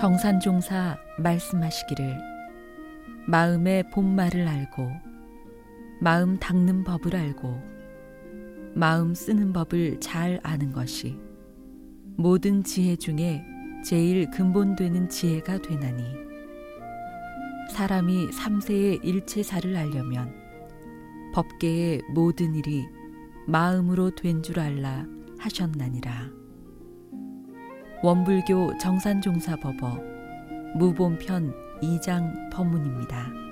정산종사 말씀하시기를 마음의 본말을 알고 마음 닦는 법을 알고 마음 쓰는 법을 잘 아는 것이 모든 지혜 중에 제일 근본되는 지혜가 되나니 사람이 삼세의 일체사를 알려면 법계의 모든 일이 마음으로 된 줄 알라 하셨나니라. 원불교 정산종사법어 무본편 2장 법문입니다.